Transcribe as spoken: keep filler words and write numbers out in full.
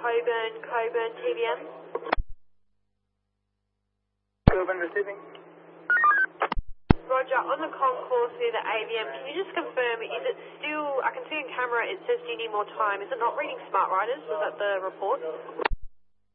Coburn, Coburn, T V M. Coburn receiving. Roger, on the concourse near the A V M, can you just confirm, is it still, I can see on camera it says do you need more time, is it not reading Smart Riders? Was that the report?